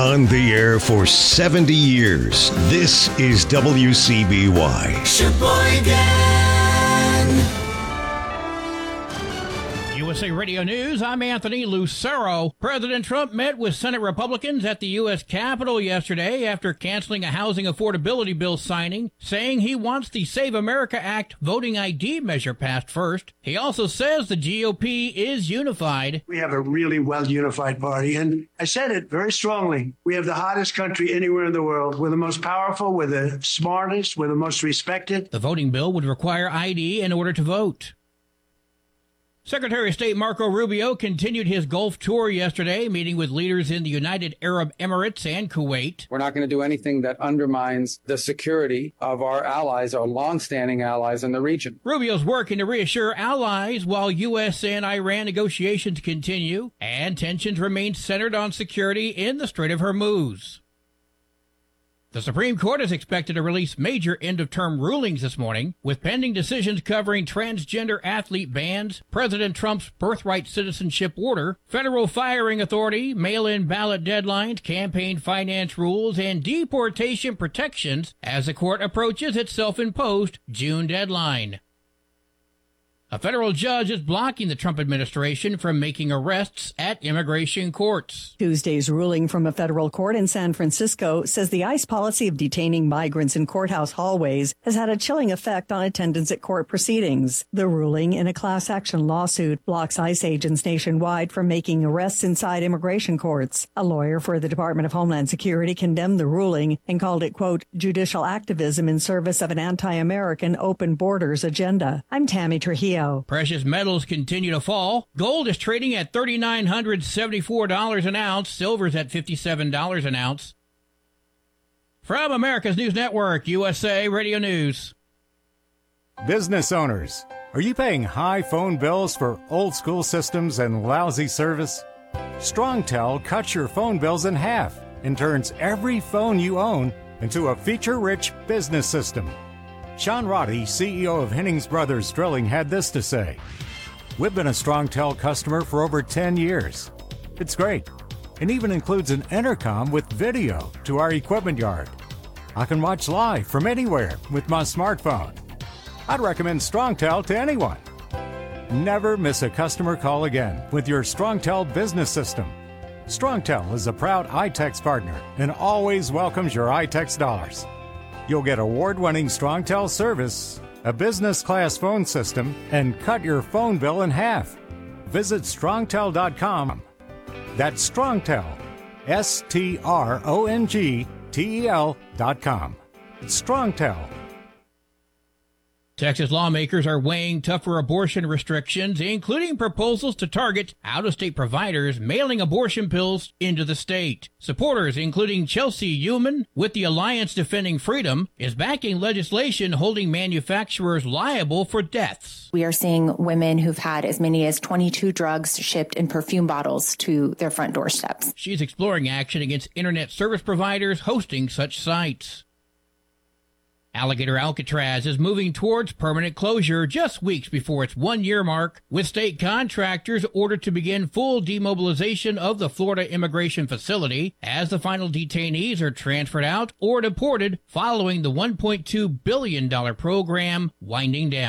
On the air for 70 years, this is WCBY. Sheboygan. USA Radio News, I'm Anthony Lucero. President Trump met with Senate Republicans at the U.S. Capitol yesterday after canceling a housing affordability bill signing, saying he wants the Save America Act voting ID measure passed first. He also says the GOP is unified. We have a really well-unified party, and I said it very strongly. We have the hottest country anywhere in the world. We're the most powerful, we're the smartest, we're the most respected. The voting bill would require ID in order to vote. Secretary of State Marco Rubio continued his Gulf tour yesterday, meeting with leaders in the United Arab Emirates and Kuwait. We're not going to do anything that undermines the security of our allies, our longstanding allies in the region. Rubio's working to reassure allies while U.S. and Iran negotiations continue, and tensions remain centered on security in the Strait of Hormuz. The Supreme Court is expected to release major end-of-term rulings this morning, with pending decisions covering transgender athlete bans, President Trump's birthright citizenship order, federal firing authority, mail-in ballot deadlines, campaign finance rules, and deportation protections as the court approaches its self-imposed June deadline. A federal judge is blocking the Trump administration from making arrests at immigration courts. Tuesday's ruling from a federal court in San Francisco says the ICE policy of detaining migrants in courthouse hallways has had a chilling effect on attendance at court proceedings. The ruling in a class action lawsuit blocks ICE agents nationwide from making arrests inside immigration courts. A lawyer for the Department of Homeland Security condemned the ruling and called it, quote, judicial activism in service of an anti-American open borders agenda. I'm Tammy Trujillo. Precious metals continue to fall. Gold is trading at $3,974 an ounce. Silver's at $57 an ounce. From America's News Network, USA Radio News. Business owners, are you paying high phone bills for old school systems and lousy service? StrongTel cuts your phone bills in half and turns every phone you own into a feature-rich business system. Sean Roddy, CEO of Hennings Brothers Drilling, had this to say. We've been a StrongTel customer for over 10 years. It's great, and even includes an intercom with video to our equipment yard. I can watch live from anywhere with my smartphone. I'd recommend StrongTel to anyone. Never miss a customer call again with your StrongTel business system. StrongTel is a proud iTex partner and always welcomes your iTex dollars. You'll get award-winning StrongTel service, a business-class phone system, and cut your phone bill in half. Visit strongtel.com. That's StrongTel, StrongTel.com. StrongTel. Texas lawmakers are weighing tougher abortion restrictions, including proposals to target out-of-state providers mailing abortion pills into the state. Supporters, including Chelsea Ullman with the Alliance Defending Freedom, is backing legislation holding manufacturers liable for deaths. We are seeing women who've had as many as 22 drugs shipped in perfume bottles to their front doorsteps. She's exploring action against internet service providers hosting such sites. Alligator Alcatraz is moving towards permanent closure just weeks before its one-year mark, with state contractors ordered to begin full demobilization of the Florida immigration facility as the final detainees are transferred out or deported following the $1.2 billion program winding down.